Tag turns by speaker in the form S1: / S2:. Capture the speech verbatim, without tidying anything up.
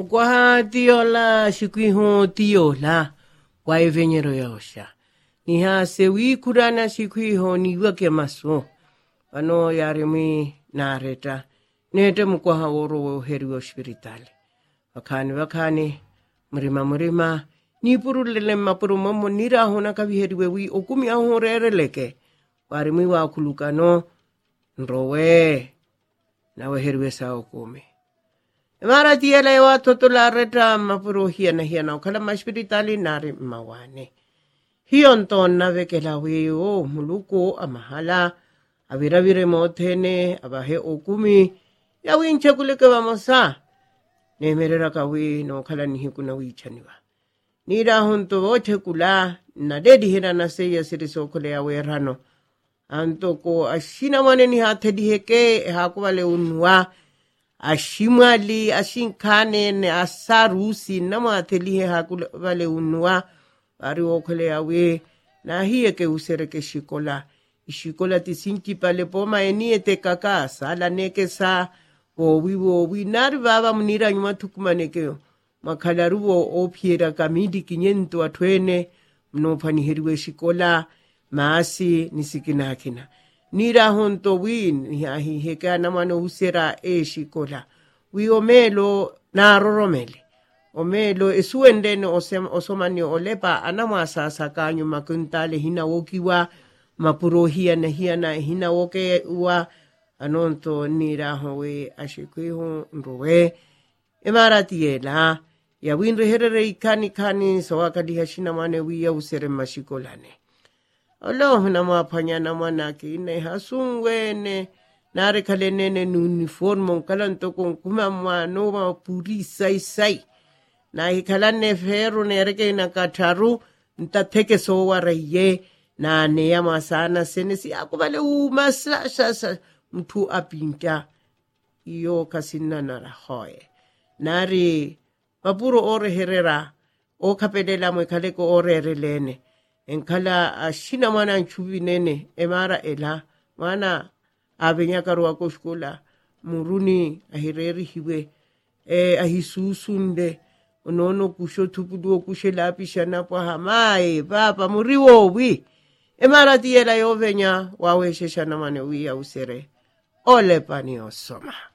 S1: Kwa tiola shikuiho tiola kwa evenyero yaosha. Ni ha sewi kurana shikuiho ni wake maso. Ano yarimi nareta. Nete mkwaha oro heriwo spiritale. Wakani wakani mrima mrima ni purulele mapuru momo nira hona kavi heriwe wi okumi ahorere leke. Warimi wa kulukano nrowe nawe heriwe sa okumi. Mara tiele wa totola reta mapuro hiana hiana okala maspiritali nari mawane. Hionton na vekela weo muluko amahala aviravire motene abahe okumi ya winche kuleke wamosa. Nemerera kawi no kala nihikuna wichaniwa. Nira honto wote kula na dedi hira na seya siriso kule ya werano. Anto ko ashina wane ni hate diheke hakuwale unwa. Ashimali ashinkane ne asarusi nama atelihe hakuwale unwa. Ari wakule ya we na hiye ke usereke shikola. Shikola tisinki pale poma enie te kaka sala neke sa wowi wowi nari baba munira nyuma tukumanekeo. Makalaruo opiera kamidi kinyento atwene mnopani heriwe shikola maasi nisikinakina. Nira honto win hi heka namano usera e shikola. Wi omelo na roromele. Omelo esuendene osomani olepa anama sasa kanyu makuntale hina wokiwa mapuro hiana hiana hina woke uwa anonto nira howe ashikuiho nrowe. Emaratiela ya winre herere ikani kani sawakadi hashina mane wiya usere mashikolane. Allah na mapanya na manaki ine hasungwene nare kalenene uniformo kalanto kung kumama no mapuri sai sai. Na hikalane fero nereke na kataru ntateke sowa reye na neyama sana senesi akubale umasa sasa mtu apinta iyo kasina na rahoe. Nari mapuro ore herera o kapedela mwe kaleko ore relene enkala ashina mana nchubi nene emara ela mana abenyakaru wako shkola muruni ahireri hiwe e ahisusunde onono kusho tupuduo kushe lapisha napo hamae papa muriwo wi emara tiela yovenya waweshesha namane wi ya usere ole pani osoma.